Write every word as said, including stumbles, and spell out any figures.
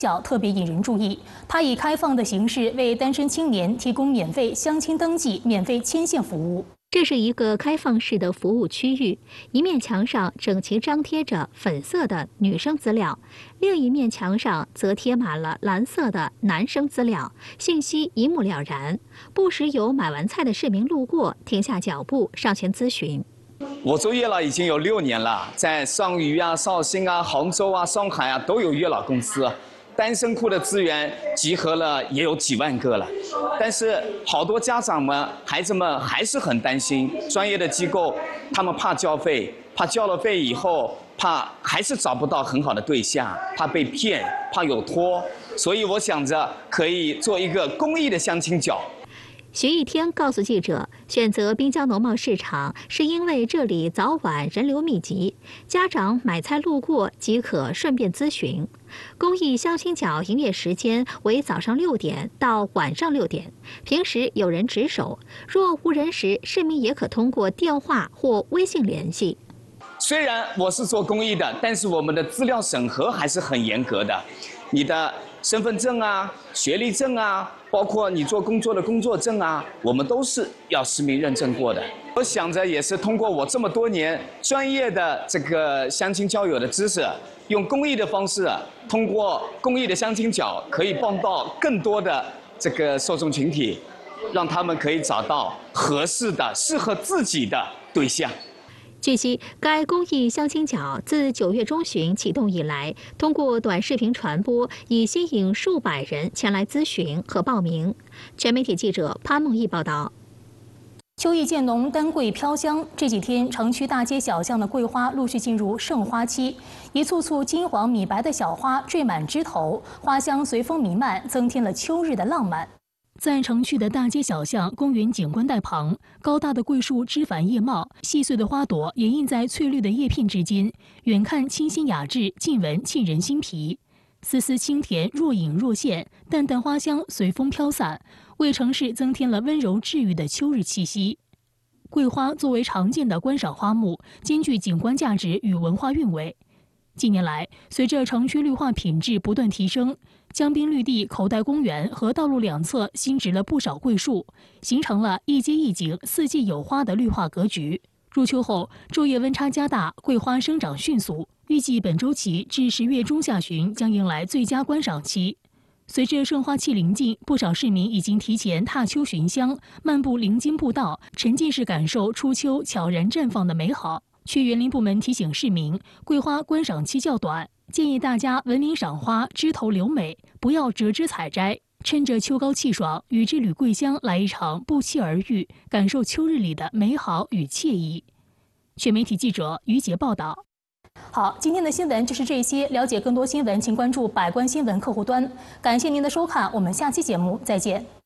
角特别引人注意，它以开放的形式为单身青年提供免费相亲登记、免费牵线服务。 这是一个开放式的服务区域，一面墙上整齐张贴着粉色的女生资料，另一面墙上则贴满了蓝色的男生资料，信息一目了然。不时有买完菜的市民路过，停下脚步上前咨询。 我做月老已经有六年了，在上虞啊、绍兴啊、杭州啊、上海啊都有月老公司，单身库的资源集合了也有几万个了。但是好多家长们、孩子们还是很担心，专业的机构他们怕交费，怕交了费以后，怕还是找不到很好的对象，怕被骗，怕有托，所以我想着可以做一个公益的相亲角。 徐一天告诉记者，选择滨江农贸市场是因为这里早晚人流密集，家长买菜路过即可顺便咨询。公益相亲角营业时间为早上六点到晚上六点，平时有人值守，若无人时，市民也可通过电话或微信联系。 虽然我是做公益的，但是我们的资料审核还是很严格的，你的 身份证啊、学历证啊，包括你做工作的工作证啊，我们都是要实名认证过的。我想着也是通过我这么多年专业的这个相亲交友的知识，用公益的方式，通过公益的相亲角，可以帮到更多的这个受众群体，让他们可以找到合适的、适合自己的对象。 据悉，该公益相亲角自九月中旬启动以来，通过短视频传播，已吸引数百人前来咨询和报名。全媒体记者潘梦毅报道。 秋意渐浓，丹桂飘香。这几天，城区大街小巷的桂花陆续进入盛花期，一簇簇金黄米白的小花缀满枝头，花香随风弥漫，增添了秋日的浪漫。 在城区的大街小巷、公园景观带旁，高大的桂树枝繁叶茂，细碎的花朵掩映在翠绿的叶片之间，远看清新雅致，近闻沁人心脾。丝丝清甜若隐若现，淡淡花香随风飘散，为城市增添了温柔治愈的秋日气息。桂花作为常见的观赏花木，兼具景观价值与文化韵味。近年来，随着城区绿化品质不断提升， 江滨绿地、口袋公园和道路两侧新植了不少桂树，形成了一街一景、四季有花的绿化格局。入秋后，昼夜温差加大，桂花生长迅速，预计本周起至十月中下旬将迎来最佳观赏期。随着盛花期临近，不少市民已经提前踏秋寻香，漫步林荫步道，沉浸式感受初秋悄然绽放的美好。却园林部门提醒市民，桂花观赏期较短， 建议大家文明赏花，枝头留美，不要折枝采摘。趁着秋高气爽，与这缕桂香来一场不期而遇，感受秋日里的美好与惬意。全媒体记者于杰报道。好，今天的新闻就是这些。了解更多新闻，请关注百官新闻客户端。感谢您的收看，我们下期节目再见。